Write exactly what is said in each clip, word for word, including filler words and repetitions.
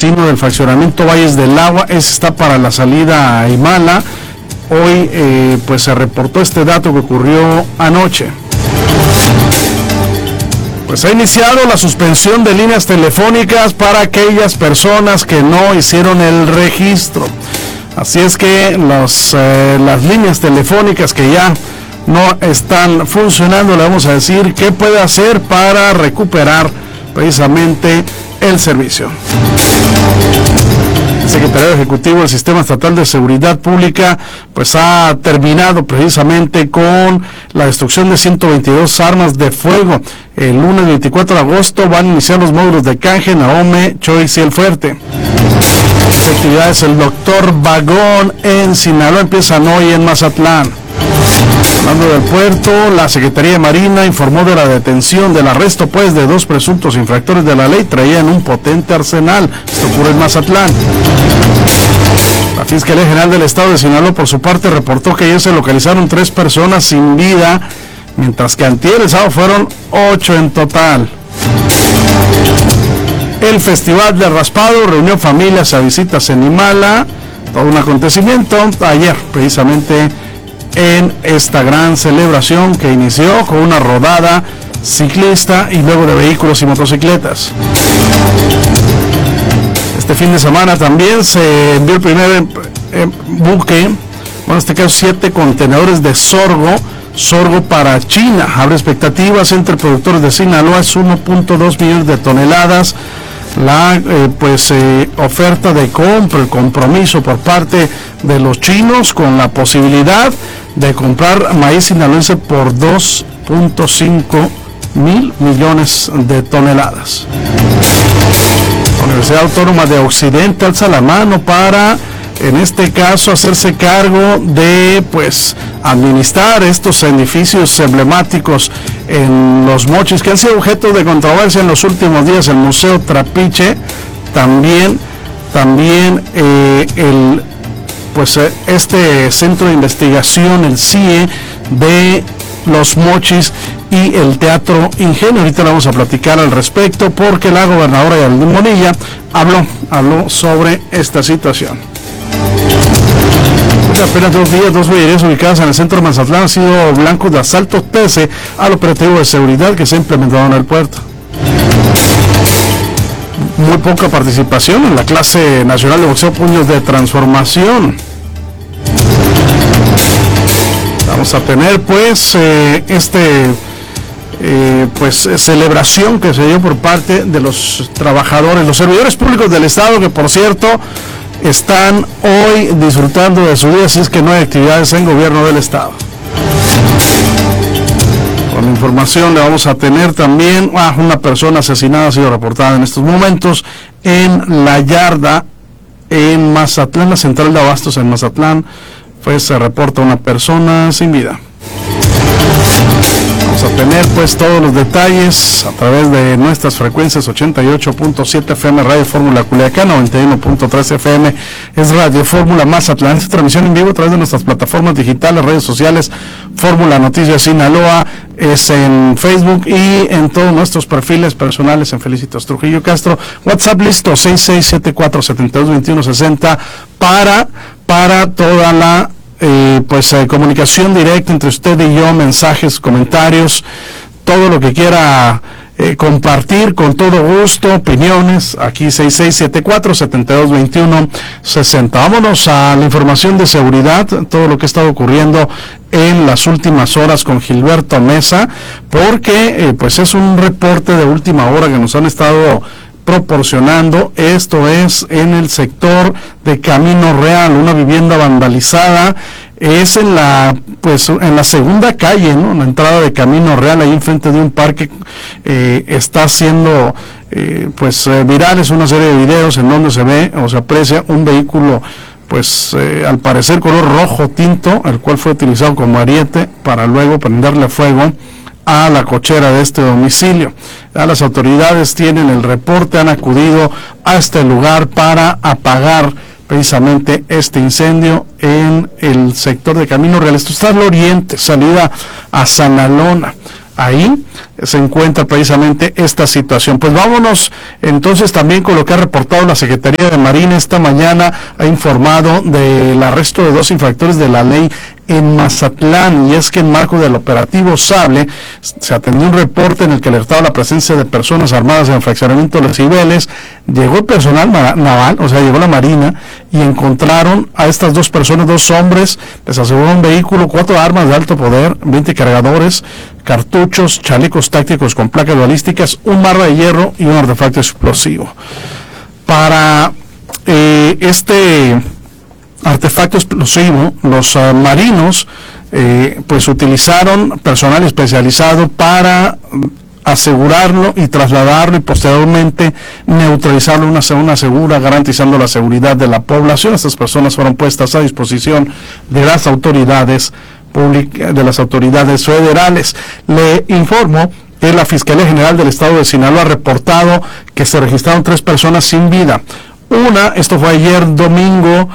chino del fraccionamiento Valles del Agua. Ese está para la salida a Imala. Hoy eh, pues se reportó este dato que ocurrió anoche. Pues ha iniciado la suspensión de líneas telefónicas para aquellas personas que no hicieron el registro. Así es que los, eh, las líneas telefónicas que ya no están funcionando, le vamos a decir qué puede hacer para recuperar precisamente el servicio. El secretario ejecutivo del Sistema Estatal de Seguridad Pública pues ha terminado precisamente con la destrucción de ciento veintidós armas de fuego. El lunes veinticuatro de agosto van a iniciar los módulos de canje en Ahome, Choix y El Fuerte. Las actividades el doctor Vagón en Sinaloa empiezan hoy en Mazatlán. Hablando del puerto, la Secretaría de Marina informó de la detención, del arresto pues de dos presuntos infractores de la ley. Traían un potente arsenal. Esto ocurre en Mazatlán. La Fiscalía General del Estado de Sinaloa por su parte reportó que ayer se localizaron tres personas sin vida, mientras que antier el sábado fueron ocho en total. El Festival de Raspado reunió familias a visitas en Imala. Todo un acontecimiento ayer precisamente en esta gran celebración que inició con una rodada ciclista y luego de vehículos y motocicletas. Este fin de semana también se envió el primer eh, buque, bueno, en este caso siete contenedores de sorgo, sorgo para China. Habrá expectativas entre productores de Sinaloa, es uno punto dos millones de toneladas. La eh, pues eh, oferta de compra, el compromiso por parte de los chinos con la posibilidad de comprar maíz sinaloense por dos punto cinco mil millones de toneladas. La Universidad Autónoma de Occidente alza la mano para, en este caso, hacerse cargo de, pues, administrar estos edificios emblemáticos en Los Mochis, que han sido objeto de controversia en los últimos días. El Museo Trapiche, también, también eh, el, pues, este centro de investigación, el C I E de Los Mochis y el Teatro Ingenio. Ahorita vamos a platicar al respecto porque la gobernadora Yadín Bonilla habló, habló sobre esta situación. Apenas dos días, dos bollerías ubicadas en el centro de Mazatlán han sido blancos de asaltos pese al operativo de seguridad que se ha implementado en el puerto. Muy poca participación en la clase nacional de boxeo Puños de Transformación. Vamos a tener pues eh, este eh, pues celebración que se dio por parte de los trabajadores, los servidores públicos del Estado, que por cierto están hoy disfrutando de su día, si es que no hay actividades en gobierno del Estado. Con la información le vamos a tener también, ah, una persona asesinada ha sido reportada en estos momentos en La Yarda, en Mazatlán, la central de abastos en Mazatlán, pues se reporta una persona sin vida. Vamos a tener pues todos los detalles a través de nuestras frecuencias ochenta y ocho punto siete F M Radio Fórmula Culiacán, noventa y uno punto tres F M es Radio Fórmula Mazatlán. Esta transmisión en vivo a través de nuestras plataformas digitales, redes sociales, Fórmula Noticias Sinaloa, es en Facebook y en todos nuestros perfiles personales en Felicitos Trujillo Castro. WhatsApp listo, seis seis siete cuatro siete dos dos uno seis cero para, para toda la Eh, pues eh, comunicación directa entre usted y yo, mensajes, comentarios, todo lo que quiera eh, compartir con todo gusto, opiniones, aquí seis seis siete cuatro siete dos dos uno seis cero. Vámonos a la información de seguridad, todo lo que ha estado ocurriendo en las últimas horas con Gilberto Mesa, porque eh, pues es un reporte de última hora que nos han estado proporcionando. Esto es en el sector de Camino Real, una vivienda vandalizada, es en la pues en la segunda calle, ¿no? En la entrada de Camino Real, ahí enfrente de un parque, eh, está haciendo eh, pues eh, virales una serie de videos en donde se ve o se aprecia un vehículo pues eh, al parecer color rojo tinto, el cual fue utilizado como ariete para luego prenderle fuego a la cochera de este domicilio. Ya las autoridades tienen el reporte, han acudido a este lugar para apagar precisamente este incendio en el sector de Camino Real. Esto está al oriente, salida a Sanalona. ahí se encuentra precisamente esta situación. Pues vámonos entonces también con lo que ha reportado la Secretaría de Marina esta mañana. Ha informado del arresto de dos infractores de la ley en Mazatlán, y es que en marco del operativo Sable se atendió un reporte en el que alertaba la presencia de personas armadas en el fraccionamiento de Los Cibeles. Llegó el personal naval, o sea, llegó la Marina, y encontraron a estas dos personas, dos hombres, les aseguró un vehículo, cuatro armas de alto poder, veinte cargadores, cartuchos, chalecos tácticos con placas balísticas, un barra de hierro y un artefacto explosivo. Para eh, este artefacto explosivo, los uh, marinos eh, pues utilizaron personal especializado para asegurarlo y trasladarlo y posteriormente neutralizarlo en una zona segura, garantizando la seguridad de la población. Estas personas fueron puestas a disposición de las autoridades públicas, de las autoridades federales. Le informo que la Fiscalía General del Estado de Sinaloa ha reportado que se registraron tres personas sin vida. Una, esto fue ayer domingo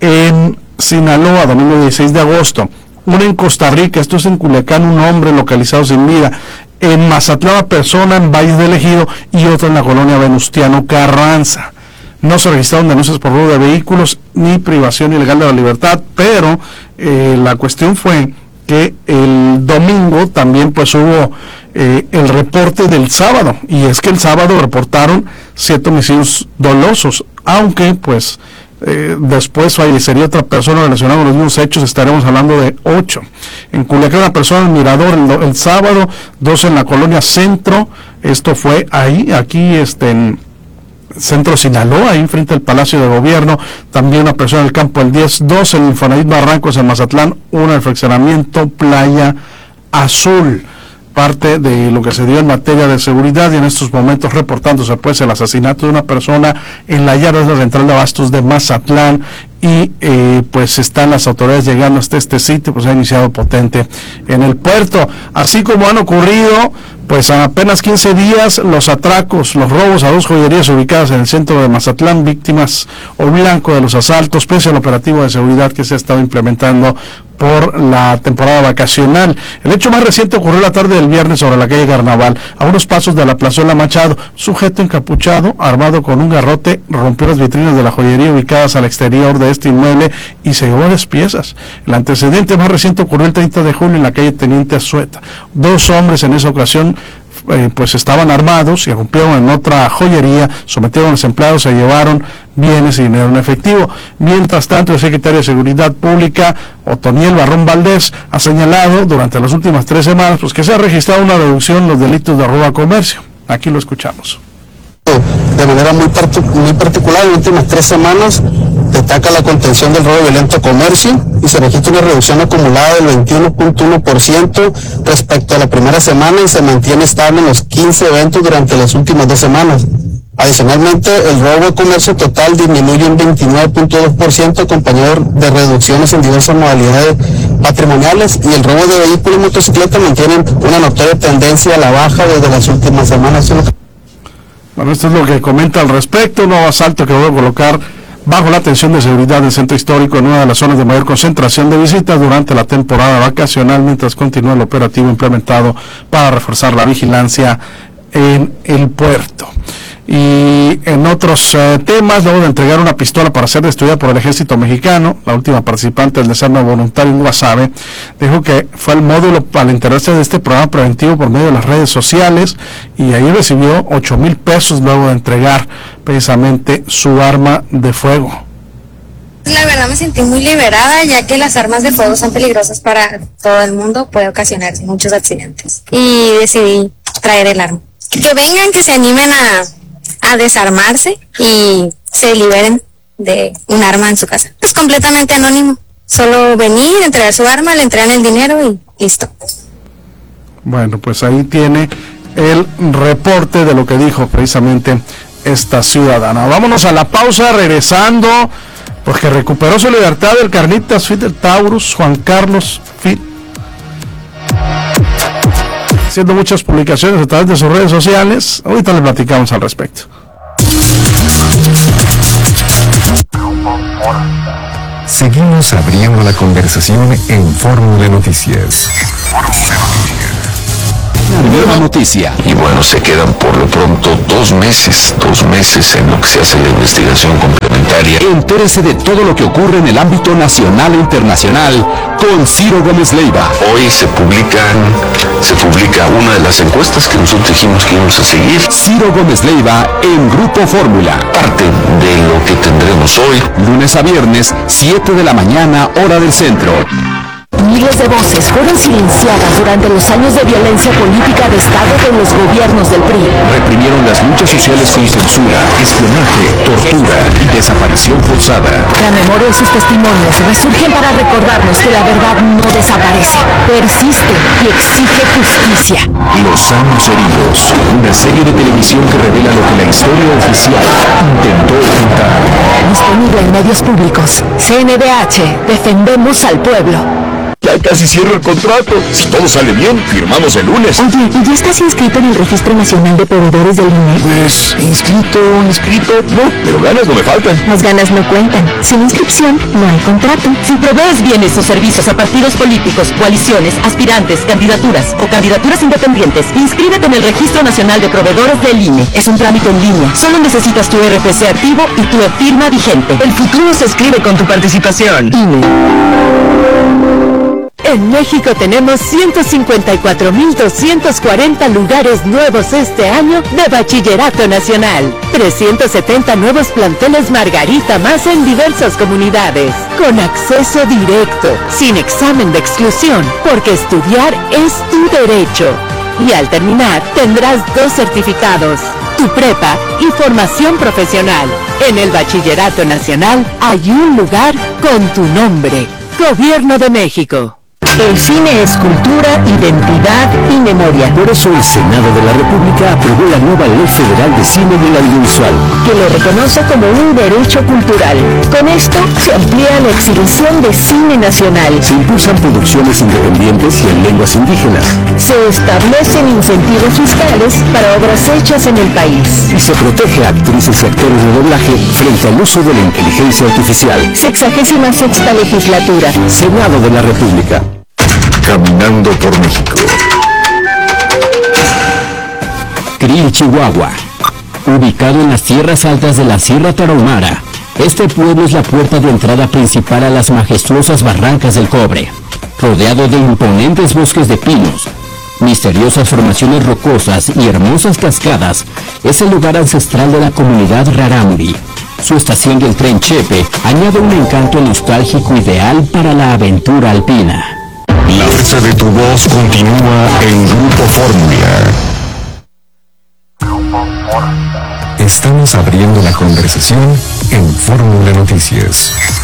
en Sinaloa, domingo dieciséis de agosto. Una en Costa Rica, esto es en Culiacán, un hombre localizado sin vida. En Mazatlán, una persona en Valles del Ejido, y otra en la colonia Venustiano Carranza. No se registraron denuncias por robo de vehículos ni privación ilegal de la libertad, pero eh, la cuestión fue que el domingo también pues hubo eh, el reporte del sábado, y es que el sábado reportaron siete homicidios dolosos, aunque pues Eh, después fallecería otra persona relacionada con los mismos hechos. Estaremos hablando de ocho. En Culiacán, una persona en Mirador el, el sábado, dos en la colonia Centro, esto fue ahí, aquí este en Centro Sinaloa, ahí frente al Palacio de Gobierno. También una persona en el campo el diez, dos en el Infonavit Barrancos en Mazatlán, una en el fraccionamiento Playa Azul. Parte de lo que se dio en materia de seguridad, y en estos momentos reportándose pues el asesinato de una persona en la yarda de la central de abastos de Mazatlán, y eh, pues están las autoridades llegando hasta este sitio. Pues ha iniciado potente en el puerto, así como han ocurrido pues en apenas quince días los atracos, los robos a dos joyerías ubicadas en el centro de Mazatlán, víctimas o blanco de los asaltos, pese al operativo de seguridad que se ha estado implementando por la temporada vacacional. El hecho más reciente ocurrió la tarde del viernes sobre la calle Carnaval, a unos pasos de la plazuela Machado. Sujeto encapuchado, armado con un garrote, rompió las vitrinas de la joyería ubicadas al exterior de este inmueble y se llevó varias piezas. El antecedente más reciente ocurrió el treinta de julio en la calle Teniente Azueta. Dos hombres en esa ocasión Eh, pues estaban armados y rompieron en otra joyería, sometieron a los empleados, se llevaron bienes y dinero en efectivo. Mientras tanto, el secretario de Seguridad Pública, Otoniel Barrón Valdés, ha señalado durante las últimas tres semanas pues que se ha registrado una reducción en los delitos de robo a comercio. Aquí lo escuchamos. De manera muy, part muy particular, en las últimas tres semanas destaca la contención del robo violento a comercio, y se registra una reducción acumulada del veintiuno punto uno por ciento respecto a la primera semana, y se mantiene estable en los quince eventos durante las últimas dos semanas. Adicionalmente, el robo a comercio total disminuye un veintinueve punto dos por ciento, acompañado de reducciones en diversas modalidades patrimoniales, y el robo de vehículos y motocicletas mantiene una notoria tendencia a la baja desde las últimas semanas. Bueno, esto es lo que comenta al respecto. Un nuevo asalto que voy a colocar bajo la atención de seguridad del centro histórico, en una de las zonas de mayor concentración de visitas durante la temporada vacacional, mientras continúa el operativo implementado para reforzar la vigilancia en el puerto. Y en otros eh, temas, luego de entregar una pistola para ser destruida por el ejército mexicano, la última participante del desarme voluntario en Guasave dijo que fue el módulo para enterarse de este programa preventivo por medio de las redes sociales, y ahí recibió ocho mil pesos luego de entregar precisamente su arma de fuego. La verdad me sentí muy liberada, ya que las armas de fuego son peligrosas para todo el mundo, puede ocasionar muchos accidentes, y decidí traer el arma. Que vengan, que se animen a a desarmarse y se liberen de un arma en su casa. Es completamente anónimo, solo venir, entregar su arma, le entregan el dinero y listo. Bueno, pues ahí tiene el reporte de lo que dijo precisamente esta ciudadana. Vámonos a la pausa, regresando, porque recuperó su libertad el Carnitas Fit del Taurus, Juan Carlos Fit, haciendo muchas publicaciones a través de sus redes sociales. Ahorita le platicamos al respecto. Seguimos abriendo la conversación en Fórmula Noticias. Nueva noticia. Y bueno, se quedan por lo pronto dos meses, dos meses en lo que se hace la investigación complementaria. Entérese de todo lo que ocurre en el ámbito nacional e internacional con Ciro Gómez Leiva. Hoy se publican, se publica una de las encuestas que nosotros dijimos que íbamos a seguir. Ciro Gómez Leiva en Grupo Fórmula. Parte de lo que tendremos hoy. Lunes a viernes, siete de la mañana, hora del centro. Miles de voces fueron silenciadas durante los años de violencia política de Estado de los gobiernos del P R I. Reprimieron las luchas sociales con censura, espionaje, tortura y desaparición forzada. La memoria y sus testimonios resurgen para recordarnos que la verdad no desaparece, persiste y exige justicia. Los años heridos, una serie de televisión que revela lo que la historia oficial intentó ocultar. Disponible en medios públicos. C N D H, defendemos al pueblo. Ya casi cierro el contrato. Si todo sale bien, firmamos el lunes. Oye, ¿y ya estás inscrito en el Registro Nacional de Proveedores del I N E? Pues, inscrito, inscrito, no, pero ganas no me faltan. Las ganas no cuentan. Sin inscripción, no hay contrato. Si provees bienes o servicios a partidos políticos, coaliciones, aspirantes, candidaturas o candidaturas independientes, inscríbete en el Registro Nacional de Proveedores del I N E. Es un trámite en línea. Solo necesitas tu R F C activo y tu firma vigente. El futuro se escribe con tu participación. I N E. En México tenemos ciento cincuenta y cuatro mil doscientos cuarenta lugares nuevos este año de Bachillerato Nacional. trescientos setenta nuevos planteles Margarita más en diversas comunidades. Con acceso directo, sin examen de exclusión, porque estudiar es tu derecho. Y al terminar, tendrás dos certificados, tu prepa y formación profesional. En el Bachillerato Nacional hay un lugar con tu nombre. Gobierno de México. El cine es cultura, identidad y memoria. Por eso el Senado de la República aprobó la nueva Ley Federal de Cine del Audiovisual, que lo reconoce como un derecho cultural. Con esto se amplía la exhibición de cine nacional. Se impulsan producciones independientes y en lenguas indígenas. Se establecen incentivos fiscales para obras hechas en el país. Y se protege a actrices y actores de doblaje frente al uso de la inteligencia artificial. Sexagésima sexta legislatura. Senado de la República. Caminando por México. Krill, Chihuahua. Ubicado en las tierras altas de la Sierra Tarahumara, este pueblo es la puerta de entrada principal a las majestuosas barrancas del Cobre. Rodeado de imponentes bosques de pinos, misteriosas formaciones rocosas y hermosas cascadas, es el lugar ancestral de la comunidad Rarámuri. Su estación del tren Chepe añade un encanto nostálgico ideal para la aventura alpina. La fuerza de tu voz continúa en Grupo Fórmula. Estamos abriendo la conversación en Fórmula Noticias.